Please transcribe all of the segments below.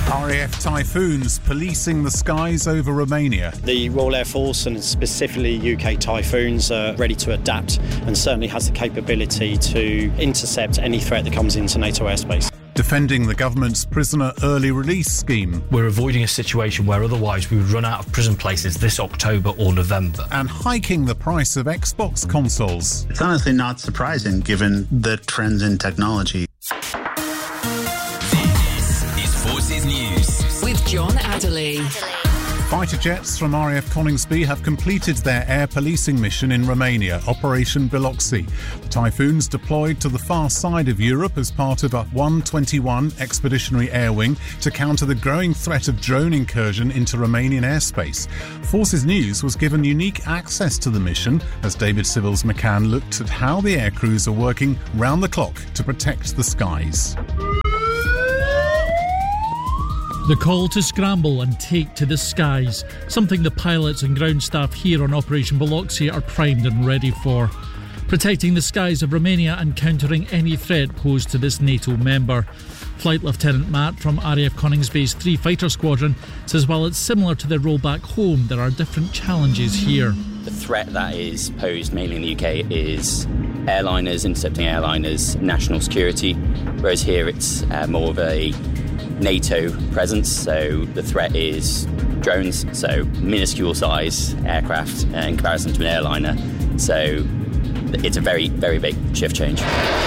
RAF Typhoons policing the skies over Romania. The Royal Air Force and specifically UK Typhoons are ready to adapt and certainly has the capability to intercept any threat that comes into NATO airspace. Defending the government's prisoner early release scheme. We're avoiding a situation where otherwise we would run out of prison places this October or November. And hiking the price of Xbox consoles. It's honestly not surprising given the trends in technology. This is Forces News with John Adderley. Fighter jets from RAF Coningsby have completed their air policing mission in Romania, Operation Biloxi. The Typhoons deployed to the far side of Europe as part of a 121 Expeditionary Air Wing to counter the growing threat of drone incursion into Romanian airspace. Forces News was given unique access to the mission as David Civils McCann looked at how the air crews are working round the clock to protect the skies. The call to scramble and take to the skies, something the pilots and ground staff here on Operation Biloxi are primed and ready for. Protecting the skies of Romania and countering any threat posed to this NATO member. Flight Lieutenant Matt from RAF Coningsby's 3 Fighter Squadron says while it's similar to their role back home, there are different challenges here. The threat that is posed mainly in the UK is airliners, intercepting airliners, national security, whereas here it's more of a NATO presence, so the threat is drones, so minuscule size aircraft in comparison to an airliner, so it's a very, very big shift change.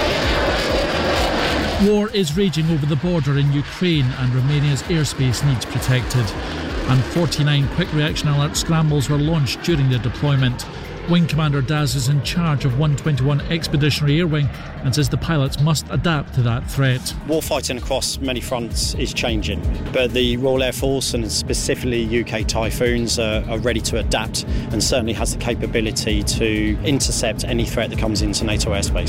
War is raging over the border in Ukraine and Romania's airspace needs protected. And 49 quick reaction alert scrambles were launched during the deployment. Wing Commander Daz is in charge of 121 Expeditionary Air Wing and says the pilots must adapt to that threat. Warfighting across many fronts is changing, but the Royal Air Force and specifically UK Typhoons are ready to adapt and certainly has the capability to intercept any threat that comes into NATO airspace.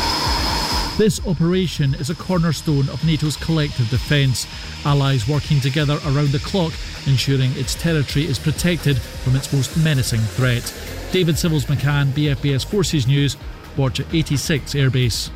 This operation is a cornerstone of NATO's collective defence, allies working together around the clock, ensuring its territory is protected from its most menacing threat. David Civils McCann, BFBS Forces News, watch at 86 Airbase.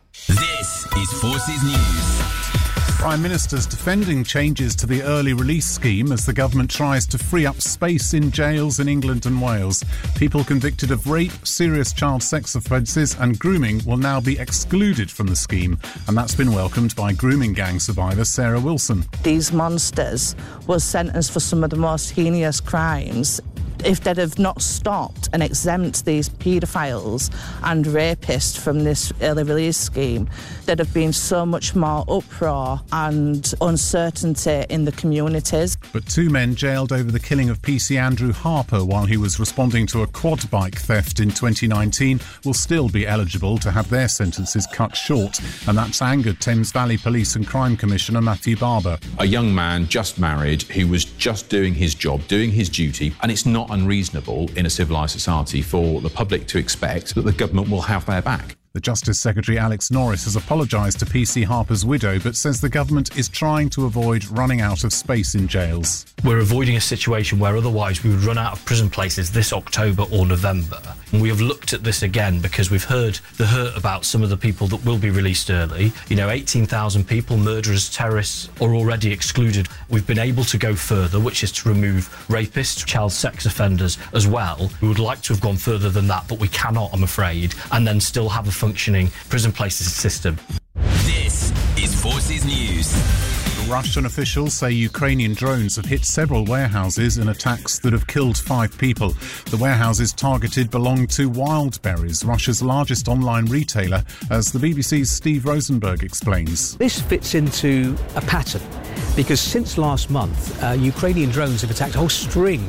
This is Forces News. Prime Minister's defending changes to the early release scheme as the government tries to free up space in jails in England and Wales. People convicted of rape, serious child sex offences and grooming will now be excluded from the scheme, and that's been welcomed by grooming gang survivor Sarah Wilson. These monsters were sentenced for some of the most heinous crimes. If they'd have not stopped and exempt these paedophiles and rapists from this early release scheme, there'd have been so much more uproar and uncertainty in the communities. But 2 men jailed over the killing of PC Andrew Harper while he was responding to a quad bike theft in 2019 will still be eligible to have their sentences cut short, and that's angered Thames Valley Police and Crime Commissioner Matthew Barber. A young man just married who was just doing his job, doing his duty, and it's not unreasonable in a civilised society for the public to expect that the government will have their back. The Justice Secretary Alex Norris has apologised to PC Harper's widow but says the government is trying to avoid running out of space in jails. We're avoiding a situation where otherwise we would run out of prison places this October or November. And we have looked at this again because we've heard the hurt about some of the people that will be released early. 18,000 people, murderers, terrorists, are already excluded. We've been able to go further, which is to remove rapists, child sex offenders as well. We would like to have gone further than that, but we cannot, I'm afraid, and then still have a functioning prison places system. This is Forces News. Russian officials say Ukrainian drones have hit several warehouses in attacks that have killed 5 people. The warehouses targeted belong to Wildberries, Russia's largest online retailer, as the BBC's Steve Rosenberg explains. This fits into a pattern because since last month, Ukrainian drones have attacked a whole string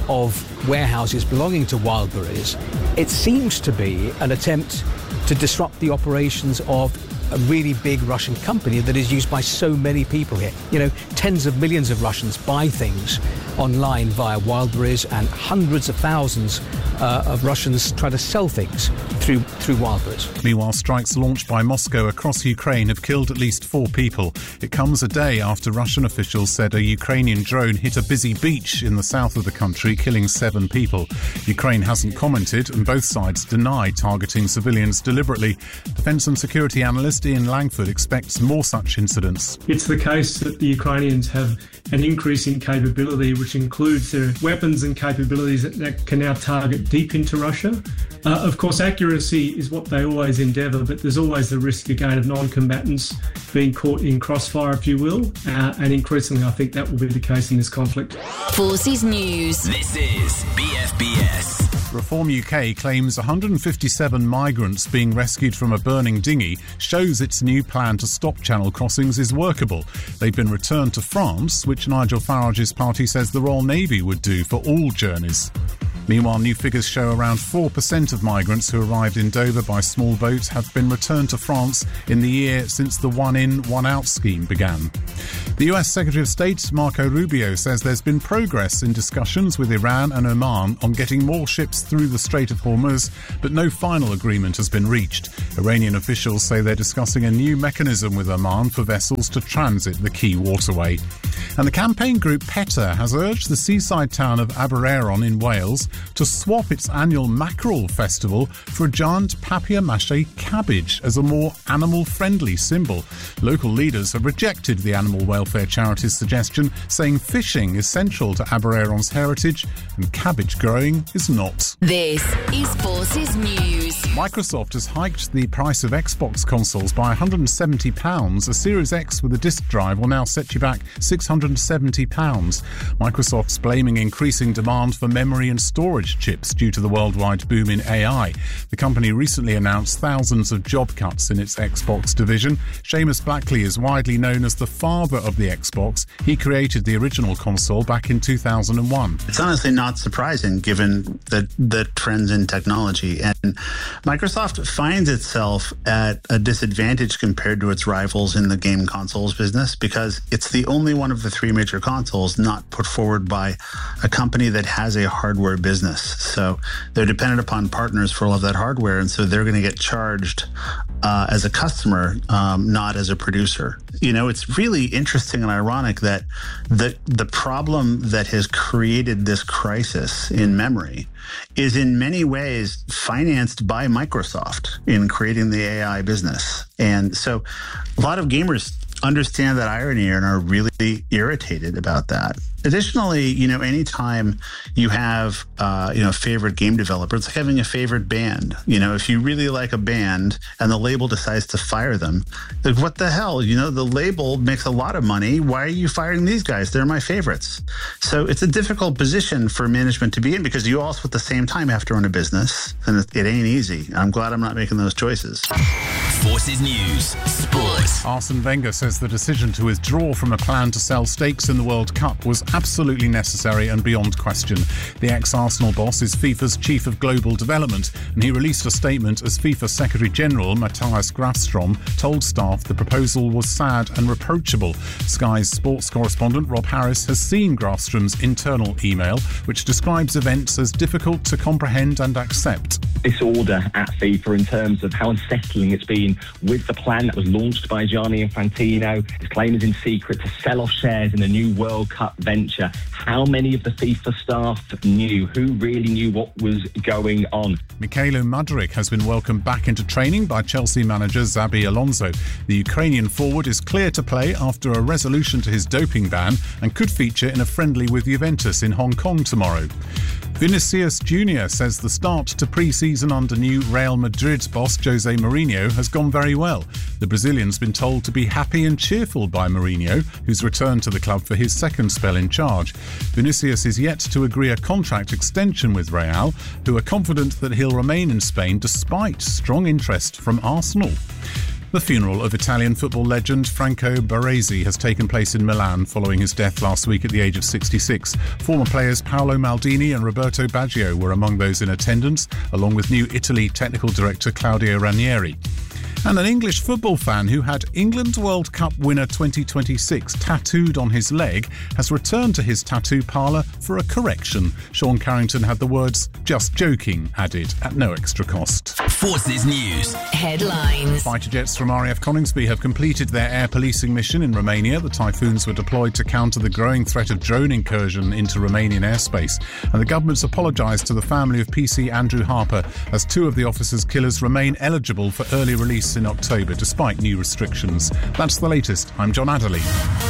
of warehouses belonging to Wildberries. It seems to be an attempt to disrupt the operations of a really big Russian company that is used by so many people here. Tens of millions of Russians buy things online via Wildberries, and hundreds of thousands of Russians try to sell things through Wildberries. Meanwhile, strikes launched by Moscow across Ukraine have killed at least 4 people. It comes a day after Russian officials said a Ukrainian drone hit a busy beach in the south of the country, killing 7 people. Ukraine hasn't commented, and both sides deny targeting civilians deliberately. Defence and security analyst analyst Ian Langford expects more such incidents. It's the case that the Ukrainians have an increase in capability, which includes their weapons and capabilities that can now target deep into Russia. Of course, accuracy is what they always endeavour, but there's always the risk, again, of non-combatants being caught in crossfire, if you will, and increasingly I think that will be the case in this conflict. Forces News. This is BFBS. Reform UK claims 157 migrants being rescued from a burning dinghy shows its new plan to stop channel crossings is workable. They've been returned to France, which Nigel Farage's party says the Royal Navy would do for all journeys. Meanwhile, new figures show around 4% of migrants who arrived in Dover by small boats have been returned to France in the year since the one-in, one-out scheme began. The US Secretary of State, Marco Rubio, says there's been progress in discussions with Iran and Oman on getting more ships through the Strait of Hormuz, but no final agreement has been reached. Iranian officials say they're discussing a new mechanism with Oman for vessels to transit the key waterway. And the campaign group PETA has urged the seaside town of Aberaeron in Wales to swap its annual mackerel festival for a giant papier-mâché cabbage as a more animal-friendly symbol. Local leaders have rejected the animal welfare charity's suggestion, saying fishing is central to Aberaeron's heritage and cabbage growing is not. This is Forces News. Microsoft has hiked the price of Xbox consoles by £170. A Series X with a disk drive will now set you back £670. Microsoft's blaming increasing demand for memory and storage chips due to the worldwide boom in AI. The company recently announced thousands of job cuts in its Xbox division. Seamus Blackley is widely known as the father of the Xbox. He created the original console back in 2001. It's honestly not surprising given the trends in technology. And Microsoft finds itself at a disadvantage compared to its rivals in the game consoles business because it's the only one of the three major consoles not put forward by a company that has a hardware business. So they're dependent upon partners for all of that hardware, and so they're going to get charged as a customer, not as a producer. You know, it's really interesting and ironic that the problem that has created this crisis in memory is in many ways financed by Microsoft in creating the AI business. And so a lot of gamers understand that irony and are really irritated about that. Additionally, you know, anytime you have, a favorite game developer, it's like having a favorite band. You know, if you really like a band and the label decides to fire them, like, what the hell? You know, the label makes a lot of money. Why are you firing these guys? They're my favorites. So it's a difficult position for management to be in because you also at the same time have to run a business, and it ain't easy. I'm glad I'm not making those choices. Forces News. Sports. Arsene Wenger says the decision to withdraw from a plan to sell stakes in the World Cup was absolutely necessary and beyond question. The ex-Arsenal boss is FIFA's chief of global development, and he released a statement as FIFA Secretary-General Matthias Grafstrom told staff the proposal was sad and reproachable. Sky's sports correspondent Rob Harris has seen Grafstrom's internal email, which describes events as difficult to comprehend and accept. Disorder at FIFA in terms of how unsettling it's been with the plan that was launched by Gianni Infantino. His claim is in secret to sell off shares in a new World Cup venture. How many of the FIFA staff knew? Who really knew what was going on? Mikhailo Mudryk has been welcomed back into training by Chelsea manager Xabi Alonso. The Ukrainian forward is clear to play after a resolution to his doping ban and could feature in a friendly with Juventus in Hong Kong tomorrow. Vinicius Jr. says the start to pre-season under new Real Madrid boss Jose Mourinho has gone very well. The Brazilian's been told to be happy and cheerful by Mourinho, who's returned to the club for his second spell in charge. Vinicius is yet to agree a contract extension with Real, who are confident that he'll remain in Spain despite strong interest from Arsenal. The funeral of Italian football legend Franco Baresi has taken place in Milan following his death last week at the age of 66. Former players Paolo Maldini and Roberto Baggio were among those in attendance, along with new Italy technical director Claudio Ranieri. And an English football fan who had England World Cup winner 2026 tattooed on his leg has returned to his tattoo parlour for a correction. Sean Carrington had the words "just joking" added at no extra cost. Forces News. Headlines. Fighter jets from RAF Coningsby have completed their air policing mission in Romania. The Typhoons were deployed to counter the growing threat of drone incursion into Romanian airspace. And the government's apologised to the family of PC Andrew Harper as two of the officers' killers remain eligible for early release in October, despite new restrictions. That's the latest. I'm John Adderley.